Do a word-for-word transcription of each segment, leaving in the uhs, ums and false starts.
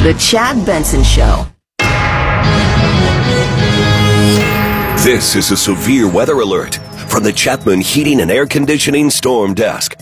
The Chad Benson Show. This is a severe weather alert from the Chapman Heating and Air Conditioning Storm Desk.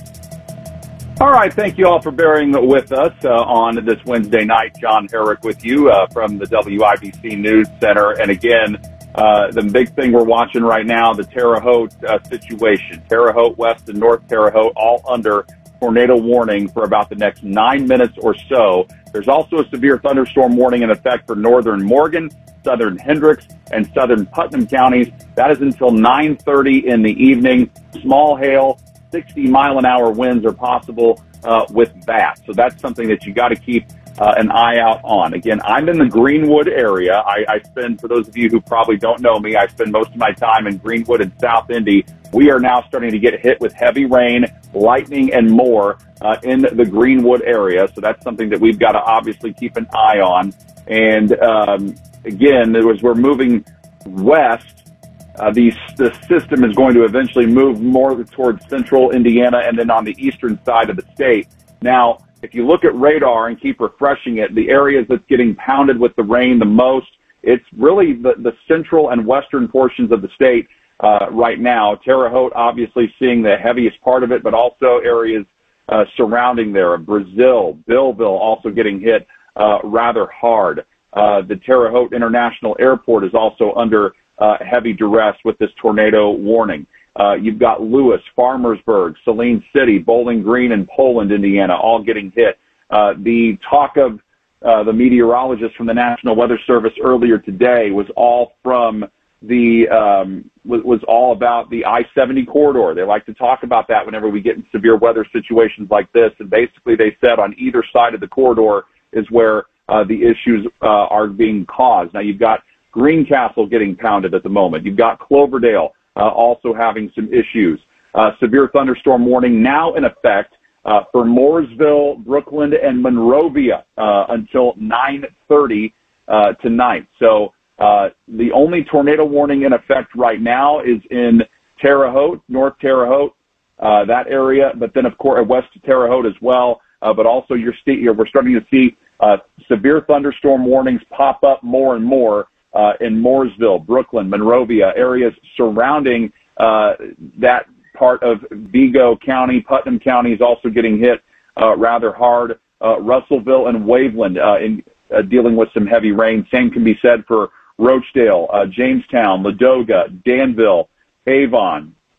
All right, thank you all for bearing with us uh, on this Wednesday night. John Herrick with you uh, from the W I B C News Center. And again, uh, the big thing we're watching right now, the Terre Haute uh, situation. Terre Haute West and North Terre Haute all under tornado warning for about the next nine minutes or so. There's also a severe thunderstorm warning in effect for northern Morgan, southern Hendricks, and southern Putnam counties. That is until nine thirty in the evening. Small hail, sixty mile an hour winds are possible uh, with that. So that's something that you got to keep uh, an eye out on. Again, I'm in the Greenwood area. I, I spend, for those of you who probably don't know me, I spend most of my time in Greenwood and South Indy. We are now starting to get hit with heavy rain, lightning, and more uh, in the Greenwood area. So that's something that we've got to obviously keep an eye on. And um, again, as we're moving west, Uh, the, the system is going to eventually move more towards central Indiana and then on the eastern side of the state. Now, if you look at radar and keep refreshing it, the areas that's getting pounded with the rain the most, it's really the, the central and western portions of the state uh, right now. Terre Haute obviously seeing the heaviest part of it, but also areas uh, surrounding there. Brazil, Billville also getting hit uh, rather hard. Uh, the Terre Haute International Airport is also under Uh, heavy duress with this tornado warning. Uh, you've got Lewis, Farmersburg, Saline City, Bowling Green, and Poland, Indiana, all getting hit. Uh, the talk of uh, the meteorologist from the National Weather Service earlier today was all from the um, was, was all about the I seventy corridor. They like to talk about that whenever we get in severe weather situations like this. And basically, they said on either side of the corridor is where uh, the issues uh, are being caused. Now you've got Greencastle getting pounded at the moment. You've got Cloverdale uh, also having some issues. Uh, severe thunderstorm warning now in effect uh, for Mooresville, Brookland, and Monrovia uh, until nine thirty uh, tonight. So uh, the only tornado warning in effect right now is in Terre Haute, North Terre Haute, uh, that area, but then, of course, west of Terre Haute as well. Uh, but also you're st- we're starting to see uh, severe thunderstorm warnings pop up more and more Uh, in Mooresville, Brookland, Monrovia, areas surrounding uh, that part of Vigo County. Putnam County is also getting hit uh, rather hard. Uh, Russellville and Waveland uh, in uh, dealing with some heavy rain. Same can be said for Rochdale, uh, Jamestown, Ladoga, Danville, Avon.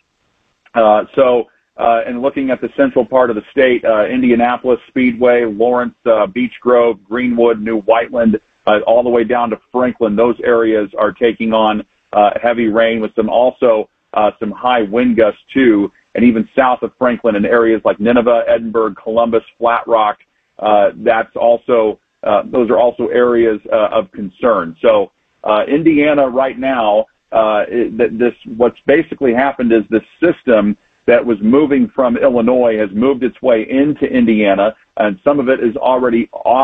Uh, so, uh, and looking at the central part of the state, uh, Indianapolis, Speedway, Lawrence, uh, Beech Grove, Greenwood, New Whiteland, Uh, all the way down to Franklin. Those areas are taking on uh, heavy rain with some also uh, some high wind gusts too, and even south of Franklin in areas like Nineveh, Edinburgh, Columbus, Flat Rock. Uh, that's also uh, those are also areas uh, of concern. So uh, Indiana right now, uh, it, this what's basically happened is this system that was moving from Illinois has moved its way into Indiana, and some of it is already off.